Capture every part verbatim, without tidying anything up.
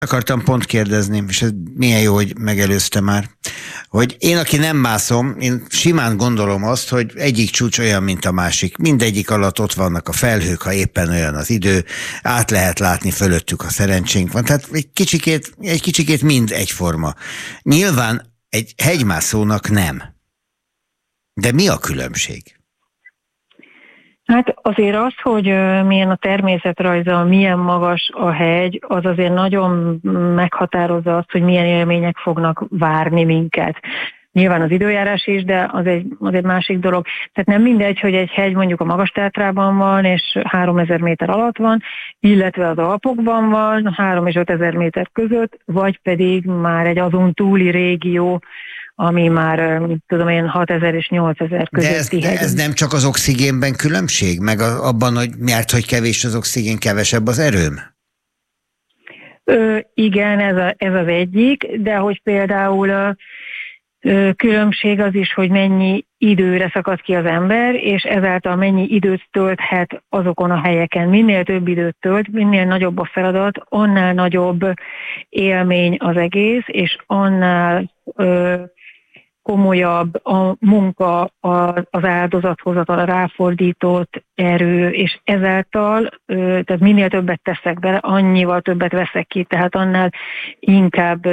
Akartam pont kérdezni, és ez milyen jó, hogy megelőzte már, hogy én, aki nem mászom, én simán gondolom azt, hogy egyik csúcs olyan, mint a másik. Mindegyik alatt ott vannak a felhők, ha éppen olyan az idő, át lehet látni fölöttük, ha szerencsénk van. Tehát egy kicsikét, egy kicsikét mind egyforma. Nyilván egy hegymászónak nem. De mi a különbség? Hát azért az, hogy milyen a természetrajza, milyen magas a hegy, az azért nagyon meghatározza azt, hogy milyen élmények fognak várni minket. Nyilván az időjárás is, de az egy, az egy másik dolog. Tehát nem mindegy, hogy egy hegy mondjuk a Magas-Tátrában van, és háromezer méter alatt van, illetve az Alpokban van, három és ötezer méter között, vagy pedig már egy azon túli régió, ami már, tudom én, hatezer és nyolcezer közötti. De ez, de ez nem csak az oxigénben különbség? Meg a, abban, hogy mert hogy kevés az oxigén, kevesebb az erőm? Ö, igen, ez, a, ez az egyik, de hogy például a ö, különbség az is, hogy mennyi időre szakad ki az ember, és ezáltal mennyi időt tölthet azokon a helyeken. Minél több időt tölt, minél nagyobb a feladat, annál nagyobb élmény az egész, és annál ö, komolyabb a munka, az áldozathozatal, a ráfordított erő, és ezáltal, tehát minél többet teszek bele, annyival többet veszek ki, tehát annál inkább,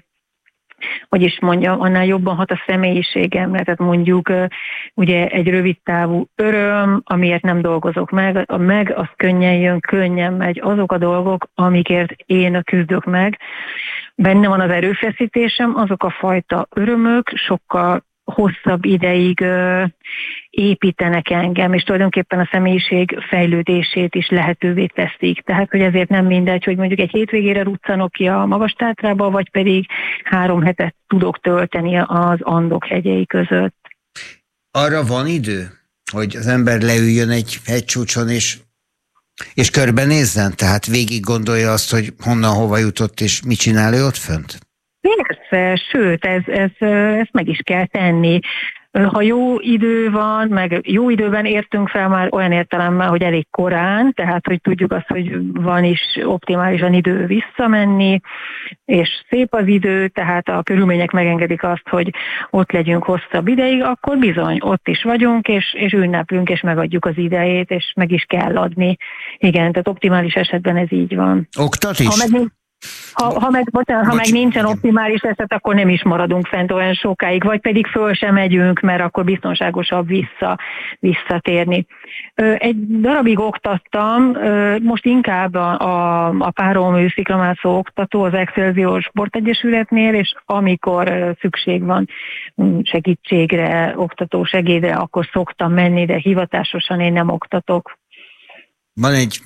hogy is mondjam, annál jobban hat a személyiségemre, tehát mondjuk ugye egy rövid távú öröm, amiért nem dolgozok meg, a meg az könnyen jön, könnyen megy, azok a dolgok, amikért én küzdök meg, benne van az erőfeszítésem, azok a fajta örömök sokkal hosszabb ideig ö, építenek engem, és tulajdonképpen a személyiség fejlődését is lehetővé teszik. Tehát, hogy ezért nem mindegy, hogy mondjuk egy hétvégére ruccanok ki a Magas-Tátrába, vagy pedig három hetet tudok tölteni az Andok hegyei között. Arra van idő, hogy az ember leüljön egy hegycsúcson, és És körbenézzen? Tehát végig gondolja azt, hogy honnan, hova jutott, és mit csinál ő ott fönt? Persze, sőt, ez, ez, ezt meg is kell tenni. Ha jó idő van, meg jó időben értünk fel már olyan értelemben, hogy elég korán, tehát hogy tudjuk azt, hogy van is optimálisan idő visszamenni, és szép az idő, tehát a körülmények megengedik azt, hogy ott legyünk hosszabb ideig, akkor bizony, ott is vagyunk, és, és ünneplünk, és megadjuk az idejét, és meg is kell adni. Igen, tehát optimális esetben ez így van. Oktat is? Ha meg, Ha, ha, meg, bocsánat, ha meg nincsen optimális eset, akkor nem is maradunk fent olyan sokáig, vagy pedig föl sem megyünk, mert akkor biztonságosabb vissza, visszatérni. Egy darabig oktattam, most inkább a, a, a párom ő sziklamászó oktató az Excelsior Sportegyesületnél, és amikor szükség van segítségre, oktató segédre, akkor szoktam menni, de hivatásosan én nem oktatok. Van egy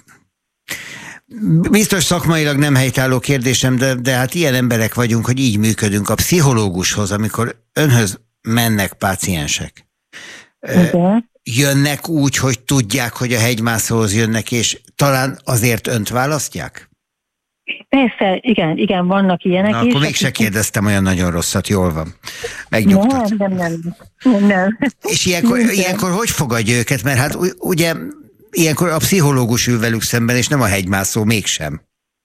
biztos szakmailag nem helytálló kérdésem, de, de hát ilyen emberek vagyunk, hogy így működünk. A pszichológushoz, amikor önhöz mennek páciensek, okay. jönnek úgy, hogy tudják, hogy a hegymászóhoz jönnek, és talán azért önt választják? Persze, igen, igen, vannak ilyenek Na, is. akkor mégse kérdeztem olyan nagyon rosszat, jól van. Megnyugtat. Nem, nem, nem. nem. És ilyenkor, ilyenkor hogy fogadja őket? Mert hát ugye ilyenkor a pszichológus ül velük szemben, és nem a hegymászó mégsem.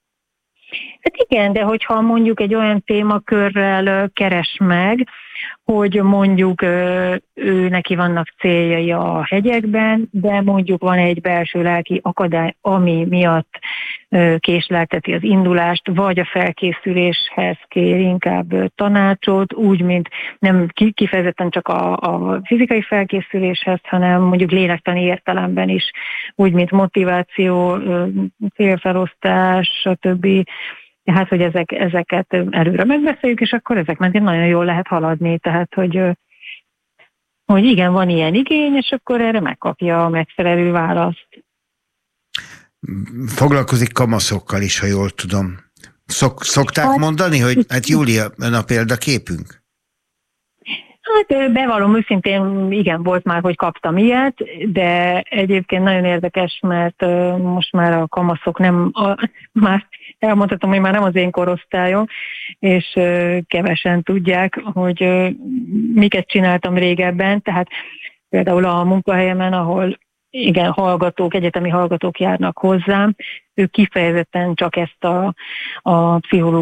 Hát igen, de hogyha mondjuk egy olyan témakörrel keres meg, hogy mondjuk ő neki vannak céljai a hegyekben, de mondjuk van egy belső lelki akadály, ami miatt késlelteti az indulást, vagy a felkészüléshez kér inkább tanácsot, úgy, mint nem kifejezetten csak a, a fizikai felkészüléshez, hanem mondjuk lélektani értelemben is, úgy, mint motiváció, célfelosztás, stb. Tehát, hogy ezek, ezeket előre megbeszéljük, és akkor ezek mentén nagyon jól lehet haladni. Tehát, hogy, hogy igen, van ilyen igény, és akkor erre megkapja a megfelelő választ. Foglalkozik kamaszokkal is, ha jól tudom. Szok, szokták hát, mondani, hogy hát Júlia, ön a példaképünk? Hát bevallom őszintén, igen, volt már, hogy kaptam ilyet, de egyébként nagyon érdekes, mert most már a kamaszok nem, a, már elmondhatom, hogy már nem az én korosztályom, és kevesen tudják, hogy miket csináltam régebben, tehát például a munkahelyemen, ahol igen, hallgatók, egyetemi hallgatók járnak hozzám, ők kifejezetten csak ezt a, a pszichológiai